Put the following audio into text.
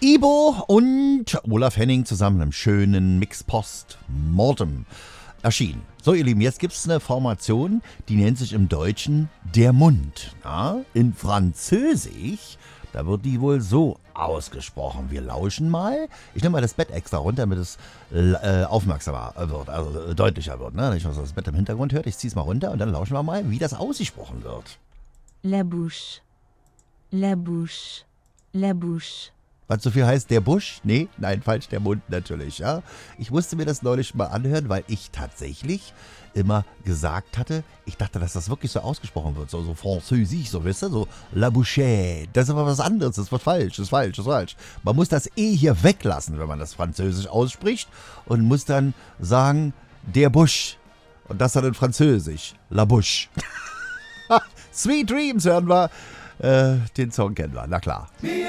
Ibo und Olaf Henning zusammen im schönen Mix Post Mortem erschienen. So, ihr Lieben, jetzt gibt es eine Formation, die nennt sich im Deutschen der Mund. Ja? In Französisch, da wird die wohl so ausgesprochen. Wir lauschen mal. Ich nehme mal das Bett extra runter, damit es aufmerksamer wird, also deutlicher wird. Ne? Nicht, was das Bett im Hintergrund hört. Ich ziehe es mal runter und dann lauschen wir mal, wie das ausgesprochen wird. La bouche, la bouche, la bouche. Was so viel heißt, der Busch? Nee, nein, falsch, der Mund natürlich, ja. Ich musste mir das neulich mal anhören, weil ich tatsächlich immer gesagt hatte, ich dachte, dass das wirklich so ausgesprochen wird, so französisch, so, wisst ihr, so la bouche. Das ist aber was anderes, das ist falsch, das ist falsch, das ist falsch. Man muss das E hier weglassen, wenn man das Französisch ausspricht und muss dann sagen, der Busch. Und das dann in Französisch, la bouche. Sweet Dreams hören wir, den Song kennen wir, na klar.